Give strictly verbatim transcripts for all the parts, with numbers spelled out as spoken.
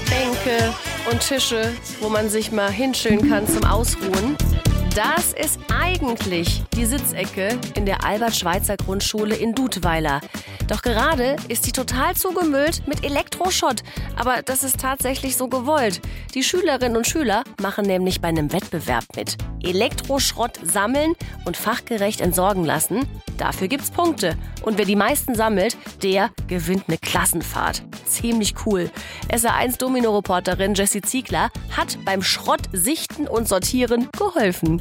Bänke und Tische, wo man sich mal hinschillen kann zum Ausruhen. Das ist eigentlich die Sitzecke in der Albert-Schweitzer-Grundschule in Dudweiler. Doch gerade ist sie total zugemüllt mit Elektroschrott. Aber das ist tatsächlich so gewollt. Die Schülerinnen und Schüler machen nämlich bei einem Wettbewerb mit. Elektroschrott sammeln und fachgerecht entsorgen lassen. Dafür gibt's Punkte. Und wer die meisten sammelt, der gewinnt eine Klassenfahrt. Ziemlich cool. S R eins Domino-Reporterin Jessie Ziegler hat beim Schrott sichten und sortieren geholfen.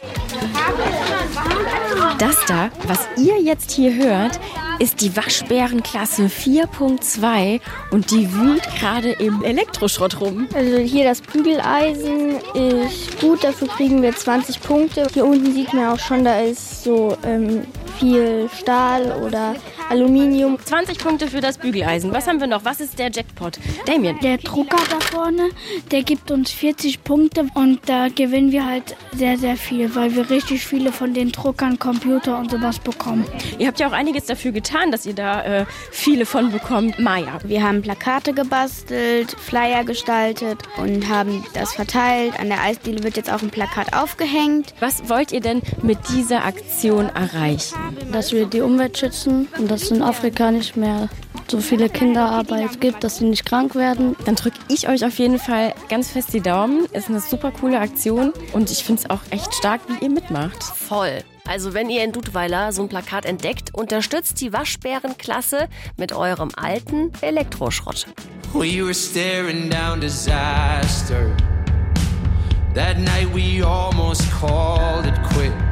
Das da, was ihr jetzt hier hört, ist die Waschbärenklasse vier Punkt zwei und die wühlt gerade im Elektroschrott rum. Also hier das Bügeleisen ist gut, dafür kriegen wir zwanzig Punkte. Hier unten sieht man auch schon, da ist so ähm, viel Stahl oder Aluminium. zwanzig Punkte für das Bügeleisen. Was haben wir noch? Was ist der Jackpot? Damien. Der Drucker da vorne, der gibt uns vierzig Punkte und da gewinnen wir halt sehr, sehr viel, weil wir richtig viele von den Druckern, Computer und sowas bekommen. Ihr habt ja auch einiges dafür getan, dass ihr da äh, viele von bekommt. Maja. Wir haben Plakate gebastelt, Flyer gestaltet und haben das verteilt. An der Eisdiele wird jetzt auch ein Plakat aufgehängt. Was wollt ihr denn mit dieser Aktion erreichen? Dass wir die Umwelt schützen und dass es in Afrika nicht mehr so viele Kinderarbeit gibt, dass sie nicht krank werden. Dann drücke ich euch auf jeden Fall ganz fest die Daumen. Ist eine super coole Aktion und ich finde es auch echt stark, wie ihr mitmacht. Voll. Also wenn ihr in Dudweiler so ein Plakat entdeckt, unterstützt die Waschbärenklasse mit eurem alten Elektroschrott. We were staring down disaster. That night we almost called it quits.